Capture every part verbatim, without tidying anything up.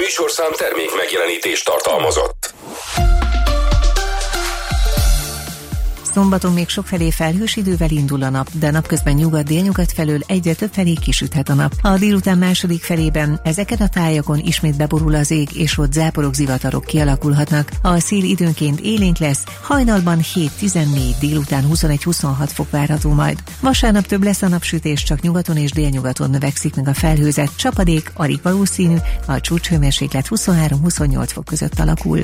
műsorszám termék megjelenítést tartalmazott. Szombaton még sokfelé felhős idővel indul a nap, de napközben nyugat-délnyugat felől egyre több felé kisüthet a nap. A délután második felében ezeken a tájakon ismét beborul az ég, és ott záporok, zivatarok kialakulhatnak. A szél időnként élénk lesz, hajnalban hét-tizennégy, délután huszonegy-huszonhat fok várható majd. Vasárnap több lesz a napsütés, csak nyugaton és délnyugaton növekszik meg a felhőzet, csapadék alig valószínű, a csúcshőmérséklet huszonhárom-huszonnyolc fok között alakul.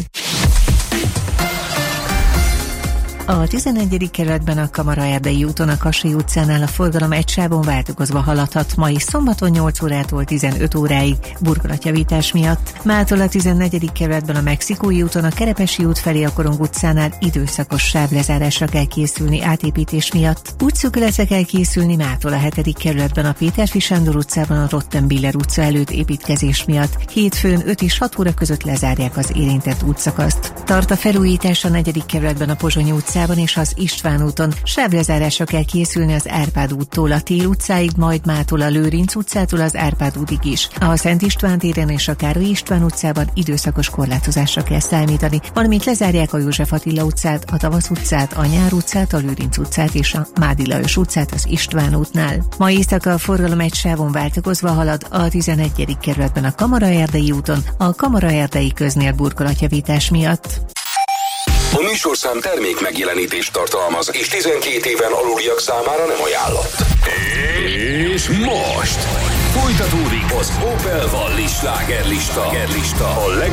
A tizenegyedik kerületben a Kamara-erdei úton a Kassai utcánál a forgalom egy sávon váltakozva haladhat ma is szombaton nyolc órától tizenöt óráig burkolatjavítás miatt. Mától a tizennegyedik kerületben a Mexikói úton a Kerepesi út felé a Korong utcánál időszakos sávlezárásra kell készülni átépítés miatt. Útszűkületre kell készülni mától a hetedik kerületben a Péterfi Sándor utcában a Rottenbiller utca előtt építkezés miatt. Hétfőn öt és hat óra között lezárják az érintett útszakaszt. Tart a felújítás a negyedik kerületben a Pozsony utcában és az István úton. Sávlezárásra kell készülni az Árpád úttól a Tél utcáig, majd mától a Lőrinc utcától az Árpád útig is. A Szent István téren és a Károly István utcában időszakos korlátozásra kell számítani, valamint lezárják a József Attila utcát, a Tavasz utcát, a Nyár utcát, a Lőrinc utcát és a Mádi Lajos utcát az István útnál. Ma éjszaka a forgalom egy sávon váltakozva halad a tizenegyedik kerületben a Kamara-erdei úton, a Kamara-erdei köznél burkolatjavítás miatt. A műsorszám termék megjelenítést tartalmaz, és tizenkét éven aluliak számára nem ajánlott. És most folytatódik az Opel Wallis slágerlista. A leg